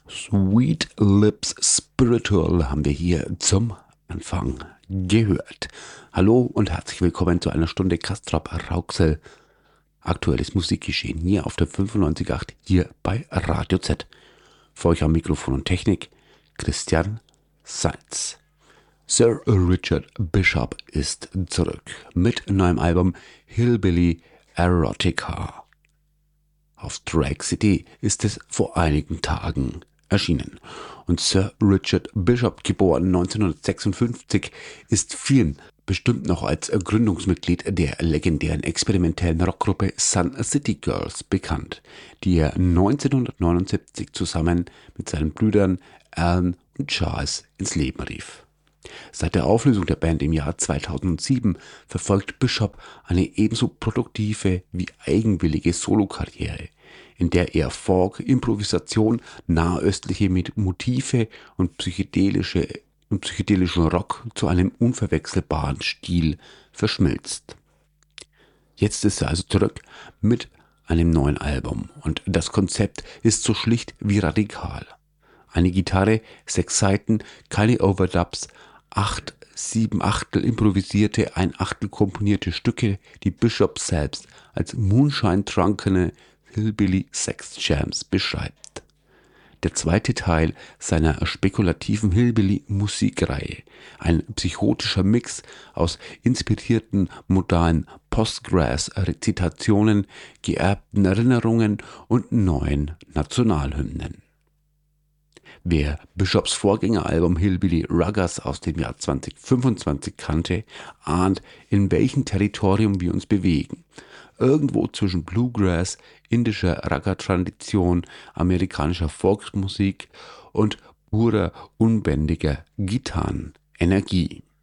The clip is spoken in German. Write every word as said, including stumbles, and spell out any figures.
Sweet Lips Spiritual haben wir hier zum Anfang gehört. Hallo und herzlich willkommen zu einer Stunde Castrop Rauxel. Aktuelles Musikgeschehen hier auf der fünfundneunzig Komma acht hier bei Radio Z. Für euch am Mikrofon und Technik Christian Seitz. Sir Richard Bishop ist zurück mit neuem Album Hillbilly Erotica. Auf Drag City ist es vor einigen Tagen erschienen. Und Sir Richard Bishop, geboren neunzehnhundertsechsundfünfzig, ist vielen bestimmt noch als Gründungsmitglied der legendären experimentellen Rockgruppe Sun City Girls bekannt, die er neunzehnhundertneunundsiebzig zusammen mit seinen Brüdern Alan und Charles ins Leben rief. Seit der Auflösung der Band im Jahr zweitausendsieben verfolgt Bishop eine ebenso produktive wie eigenwillige Solokarriere, in der er Folk, Improvisation, nahöstliche Motive und psychedelische und psychedelischen Rock zu einem unverwechselbaren Stil verschmilzt. Jetzt ist er also zurück mit einem neuen Album und das Konzept ist so schlicht wie radikal. Eine Gitarre, sechs Saiten, keine Overdubs, acht, sieben Achtel improvisierte, ein Achtel komponierte Stücke, die Bishop selbst als Moonshine-trunkene Hillbilly Sex Jams beschreibt. Der zweite Teil seiner spekulativen Hillbilly-Musikreihe, ein psychotischer Mix aus inspirierten modalen Postgrass-Rezitationen, geerbten Erinnerungen und neuen Nationalhymnen. Wer Bishops Vorgängeralbum Hillbilly Ruggers aus dem Jahr zweitausendfünfundzwanzig kannte, ahnt, in welchem Territorium wir uns bewegen. Irgendwo zwischen Bluegrass, indischer Ragga-Tradition, amerikanischer Volksmusik und purer, unbändiger Gitarrenenergie.